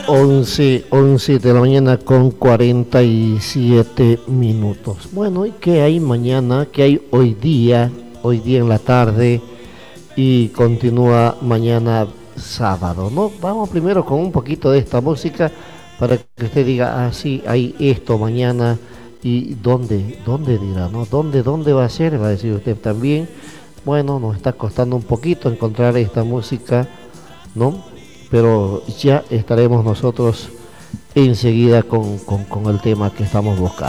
11 de la mañana con 47 minutos. Bueno, ¿y qué hay mañana? ¿Qué hay hoy día? Hoy día en la tarde y continúa mañana sábado, ¿no? Vamos primero con un poquito de esta música para que usted diga, ah, sí, hay esto mañana y dónde dirá, ¿no? ¿Dónde va a ser? Va a decir usted también. Bueno, nos está costando un poquito encontrar esta música, ¿no? Pero ya estaremos nosotros enseguida con el tema que estamos buscando.